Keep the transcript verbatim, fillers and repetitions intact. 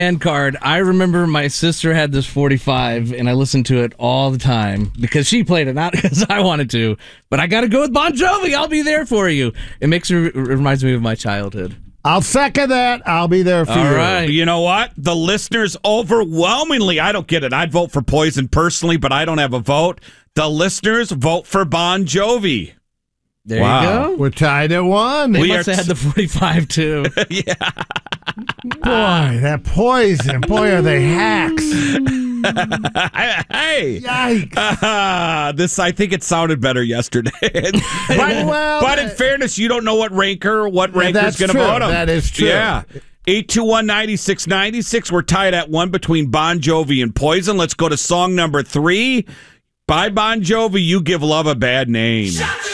And card. I remember my sister had this forty-five, and I listened to it all the time because she played it, not because I wanted to. But I got to go with Bon Jovi. I'll be there for you. It makes me it reminds me of my childhood. I'll second that. I'll be there for all you. All right. You know what? The listeners overwhelmingly, I don't get it. I'd vote for Poison personally, but I don't have a vote. The listeners vote for Bon Jovi. There wow. you go. We're tied at one. They We must are have had the forty-five, too. Yeah. Boy, that Poison. Boy, are they hacks. Hey. Yikes. Uh, this, I think it sounded better yesterday. but, well, but in fairness, you don't know what ranker, what ranker's that's going to true. vote him. That is true. Yeah. eight two one, nine six nine six. We're tied at one between Bon Jovi and Poison. Let's go to song number three. By Bon Jovi, You Give Love a Bad Name.